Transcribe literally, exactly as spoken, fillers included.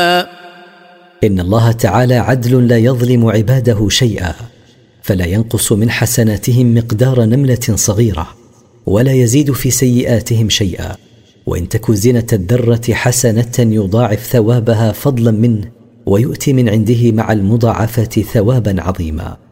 إن الله تعالى عدل لا يظلم عباده شيئا، فلا ينقص من حسناتهم مقدار نملة صغيرة، ولا يزيد في سيئاتهم شيئا. وإن تك زنة الذرة حسنة يضاعف ثوابها فضلا منه، ويؤتي من عنده مع المضاعفة ثوابا عظيما.